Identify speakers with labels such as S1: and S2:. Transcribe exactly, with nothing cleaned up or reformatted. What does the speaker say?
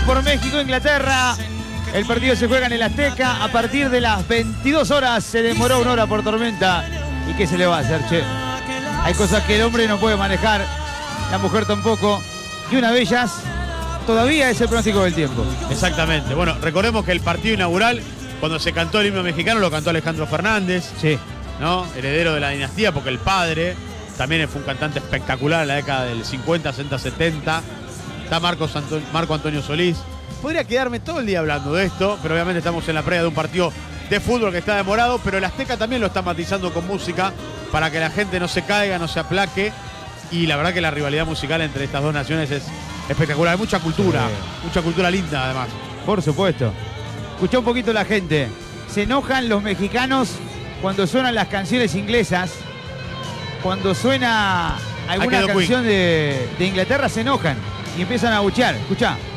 S1: por México, Inglaterra. El partido se juega en el Azteca a partir de las veintidós horas. Se demoró una hora por tormenta. ¿Y qué se le va a hacer, che? Hay cosas que el hombre no puede manejar, la mujer tampoco. Y una de ellas todavía es el pronóstico del tiempo.
S2: Exactamente. Bueno, recordemos que el partido inaugural, cuando se cantó el himno mexicano, lo cantó Alejandro Fernández.
S1: Sí.
S2: ¿No? Heredero de la dinastía, porque el padre también fue un cantante espectacular en la década del cincuenta, sesenta, setenta. Está Marcos Anto- Marco Antonio Solís. Podría quedarme todo el día hablando de esto, pero obviamente estamos en la previa de un partido de fútbol que está demorado, pero el Azteca también lo está matizando con música para que la gente no se caiga, no se aplaque. Y la verdad que la rivalidad musical entre estas dos naciones es espectacular. Hay mucha cultura, sí. mucha cultura linda además.
S1: Por supuesto. Escuchá un poquito la gente. Se enojan los mexicanos cuando suenan las canciones inglesas. Cuando suena alguna canción de, de Inglaterra se enojan y empiezan a abuchear. Escuchá.